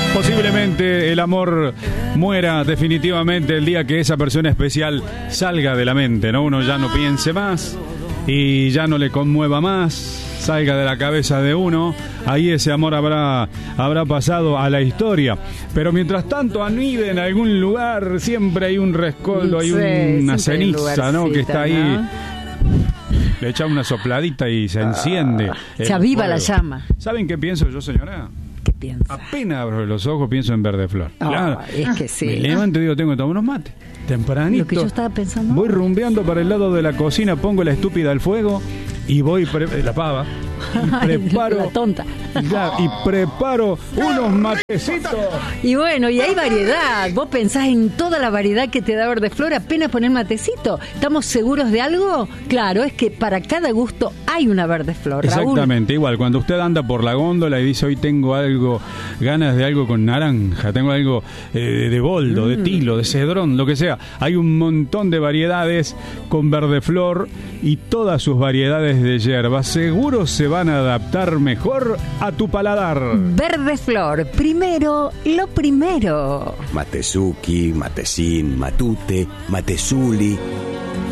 Posiblemente el amor muera definitivamente el día que esa persona especial salga de la mente, ¿no? Uno ya no piense más y ya no le conmueva más, salga de la cabeza de uno. Ahí ese amor habrá pasado a la historia. Pero mientras tanto anide en algún lugar, siempre hay un rescoldo, hay una ceniza, ¿no? Que está ahí, ¿no? Le echa una sopladita y se enciende. Se aviva la llama. ¿Saben qué pienso yo, señora? ¿Qué piensa? Apenas abro los ojos pienso en Verdeflor. Claro. Es que sí. Me levanto y digo, tengo que tomar unos mates. Tempranito. Lo que yo estaba pensando. Voy rumbeando para el lado de la cocina, pongo la estúpida al fuego y voy la pava. Y preparo la tonta. Y preparo unos matecitos. Y bueno, y hay variedad. Vos pensás en toda la variedad que te da Verdeflor apenas poner matecito. ¿Estamos seguros de algo? Claro, es que para cada gusto hay una Verdeflor, Raúl. Exactamente, igual cuando usted anda por la góndola y dice hoy tengo ganas de algo con naranja, tengo algo de boldo, de tilo, de cedrón, lo que sea. Hay un montón de variedades con Verdeflor y todas sus variedades de hierbas seguro se van a adaptar mejor a tu paladar. Verdeflor, primero lo primero. Matezuki, Matecín, Matute, Matezuli.